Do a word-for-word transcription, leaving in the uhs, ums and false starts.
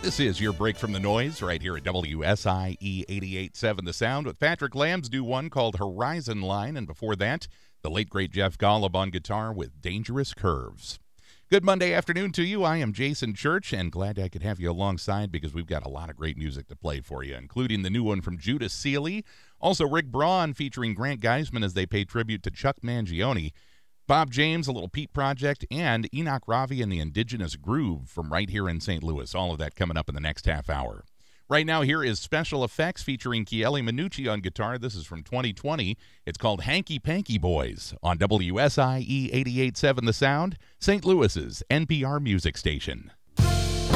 This is your break from the noise right here at W S I E eighty-eight point seven The Sound with Patrick Lamb's new one called Horizon Line, and before that, the late great Jeff Golub on guitar with Dangerous Curves. Good Monday afternoon to you. I am Jason Church, and glad I could have you alongside because we've got a lot of great music to play for you, including the new one from Judas Seeley, also Rick Braun featuring Grant Geisman as they pay tribute to Chuck Mangione, Bob James, a little Pete Project, and Enoch Ravi and the Indigenous Groove from right here in Saint Louis. All of that coming up in the next half hour. Right now, here is Special Effects featuring Chieli Minucci on guitar. This is from twenty twenty. It's called Hanky Panky Boys on W S I E eighty-eight point seven The Sound, Saint Louis's N P R music station.